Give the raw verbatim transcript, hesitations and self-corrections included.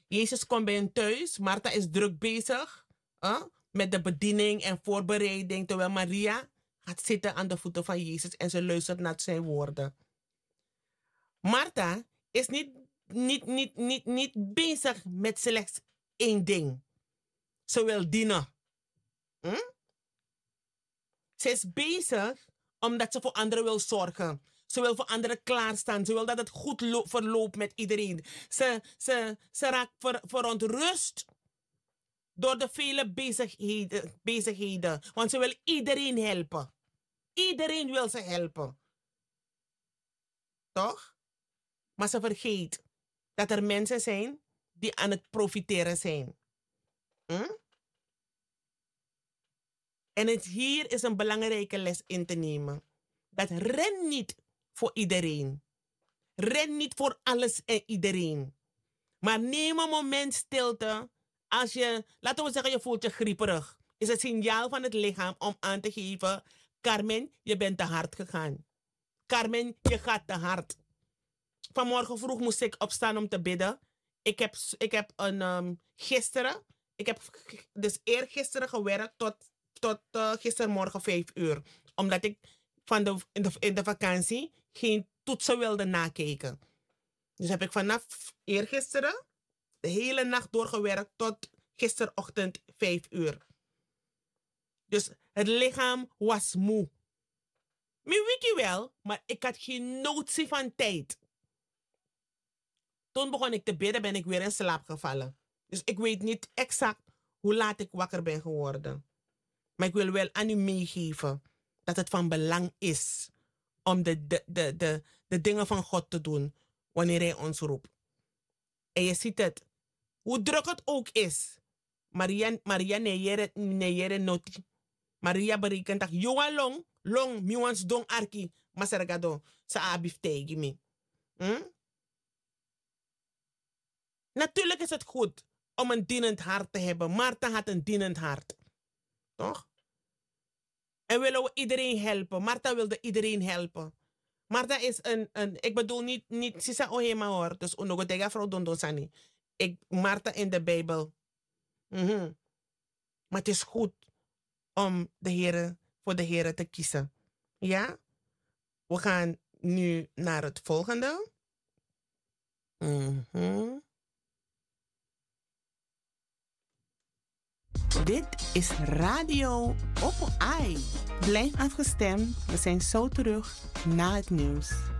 Jezus komt bij hen thuis. Martha is druk bezig uh, met de bediening en voorbereiding. Terwijl Maria gaat zitten aan de voeten van Jezus en ze luistert naar zijn woorden. Martha is niet, niet, niet, niet, niet bezig met slechts één ding. Ze wil dienen. Hm? Ze is bezig omdat ze voor anderen wil zorgen. Ze wil voor anderen klaarstaan. Ze wil dat het goed verloopt met iedereen. Ze, ze, ze raakt ver, verontrust door de vele bezigheden, bezigheden. Want ze wil iedereen helpen. Iedereen wil ze helpen. Toch? Maar ze vergeet dat er mensen zijn die aan het profiteren zijn. Hm? En het hier is een belangrijke les in te nemen. Dat ren niet voor iedereen. Ren niet voor alles en iedereen. Maar neem een moment stilte. Als je, laten we zeggen, je voelt je grieperig. Is het signaal van het lichaam om aan te geven: Carmen, je bent te hard gegaan. Carmen, je gaat te hard. Vanmorgen vroeg moest ik opstaan om te bidden. Ik heb, ik heb een, um, gisteren, ik heb dus eergisteren gewerkt tot, tot uh, gistermorgen vijf uur. Omdat ik van de, in, de, in de vakantie geen toetsen wilde nakijken. Dus heb ik vanaf eergisteren de hele nacht doorgewerkt tot gisterochtend vijf uur. Dus het lichaam was moe. Maar weet je wel, maar ik had geen notie van tijd. Toen begon ik te bidden, ben ik weer in slaap gevallen. Dus ik weet niet exact hoe laat ik wakker ben geworden. Maar ik wil wel aan u meegeven dat het van belang is om de, de, de, de, de dingen van God te doen wanneer hij ons roept. En je ziet het, hoe druk het ook is. Maria, Maria neere, neere noti. Maria berekent dat jonga long, long, miwans don arki, masergado, sa abif tegi me. Hm? Natuurlijk is het goed om een dienend hart te hebben. Martha had een dienend hart. Toch? En willen we iedereen helpen. Martha wilde iedereen helpen. Martha is een, een ik bedoel niet, niet Sisa Ohema hoor. Dus unogo tega vrouw Dondosani. Ik, Martha in de Bijbel. Mm-hmm. Maar het is goed om de Heere, voor de Heere te kiezen. Ja? We gaan nu naar het volgende. Mm-hmm. Dit is Radio Opo Ai. Blijf afgestemd. We zijn zo terug na het nieuws.